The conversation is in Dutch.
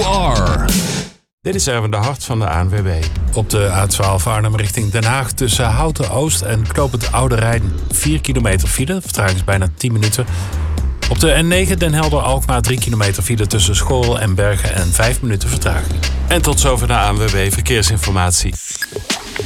You Are. Dit is Erwin de Hart van de ANWB. Op de A12 Arnhem richting Den Haag tussen Houten Oost en Knopend Oude Rijn 4 kilometer file. Vertraging is bijna 10 minuten. Op de N9 Den Helder-Alkmaar 3 kilometer file tussen Schoorl en Bergen en 5 minuten vertraging. En tot zover de ANWB Verkeersinformatie.